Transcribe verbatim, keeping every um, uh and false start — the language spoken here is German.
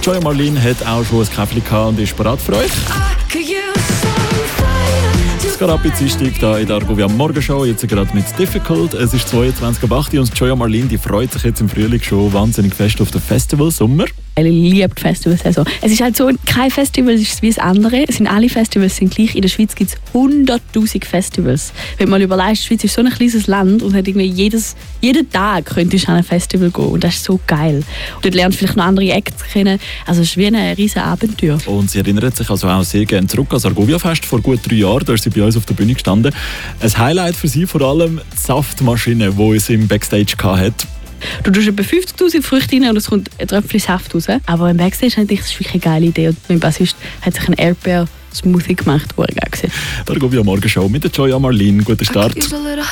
Joya Marlin hat auch schon ein Käffchen gehabt und ist bereit für euch. Es geht ab in Dienstag hier in der Argovia Morgenshow, jetzt gerade mit Difficult. Es ist zweiundzwanzig Uhr acht und Joya Marlin, die freut sich jetzt im Frühling schon wahnsinnig fest auf den Festival Sommer. Ich liebe die Festivalsaison. Es ist halt so, kein Festival ist wie das andere. Es sind alle Festivals sind gleich. In der Schweiz gibt es hunderttausend Festivals. Wenn man überlegt, die Schweiz ist so ein kleines Land und hat irgendwie jedes, jeden Tag könntest du an ein Festival gehen. Und das ist so geil. Und dort lernst du vielleicht noch andere Acts kennen. Also es ist wie ein riesen Abenteuer. Und sie erinnert sich also auch sehr gerne zurück an das Argovia-Fest vor gut drei Jahren. Da ist sie bei uns auf der Bühne gestanden. Ein Highlight für sie vor allem die Saftmaschine, die sie im Backstage hatte. Du tust etwa fünfzigtausend Früchte rein und es kommt ein Tröpfchen Saft raus. Aber im Backstage habe ich das ist wirklich eine geile Idee. Und mein Bassist hat sich einen Erdbeer-Smoothie gemacht, der geil war. Die Argovia Morgenshow mit der Joya Marlin. Guten Start.